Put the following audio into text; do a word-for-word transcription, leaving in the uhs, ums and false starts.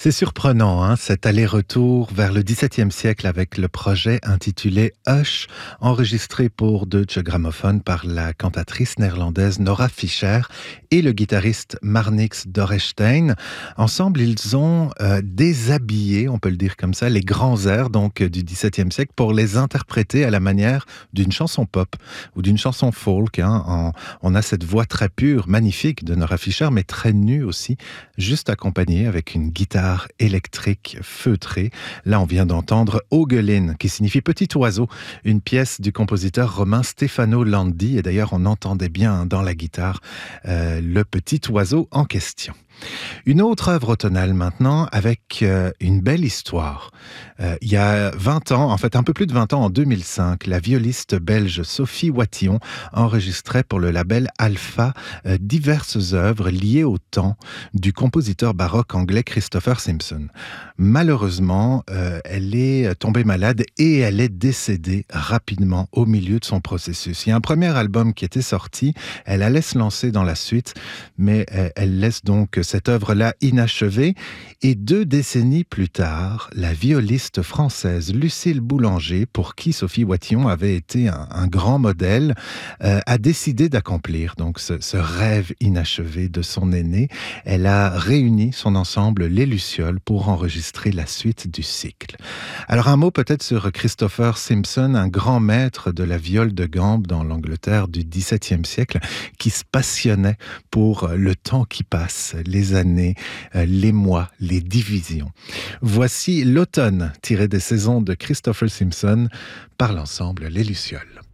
C'est surprenant, hein, cet aller-retour vers le dix-septième siècle avec le projet intitulé Hush, enregistré pour Deutsche Grammophon par la cantatrice néerlandaise Nora Fischer et le guitariste Marnix Dorrestein. Ensemble, ils ont euh, déshabillé, on peut le dire comme ça, les grands airs donc du dix-septième siècle pour les interpréter à la manière d'une chanson pop ou d'une chanson folk. Hein, en, on a cette voix très pure, magnifique de Nora Fischer, mais très nue aussi, juste accompagnée avec une guitare électrique feutrée. Là, on vient d'entendre Ogelin, qui signifie petit oiseau, une pièce du compositeur romain Stefano Landi. Et d'ailleurs, on entendait bien dans la guitare euh, le petit oiseau en question. Une autre œuvre tonale maintenant, avec euh, une belle histoire. Euh, il y a vingt ans, en fait un peu plus de vingt ans, en deux mille cinq, la violiste belge Sophie Watillon enregistrait pour le label Alpha euh, diverses œuvres liées au temps du compositeur baroque anglais Christopher Simpson. Malheureusement, euh, elle est tombée malade et elle est décédée rapidement au milieu de son processus. Il y a un premier album qui était sorti, elle allait se lancer dans la suite, mais euh, elle laisse donc cette œuvre-là inachevée. Et deux décennies plus tard, la violiste française Lucille Boulanger, pour qui Sophie Watillon avait été un, un grand modèle, euh, a décidé d'accomplir donc ce, ce rêve inachevé de son aînée. Elle a réuni son ensemble Les Lucioles pour enregistrer la suite du cycle. Alors un mot peut-être sur Christopher Simpson, un grand maître de la viole de gambe dans l'Angleterre du dix-septième siècle, qui se passionnait pour le temps qui passe, les années, les mois, les divisions. Voici l'automne tiré des saisons de Christopher Simpson par l'ensemble Les Lucioles.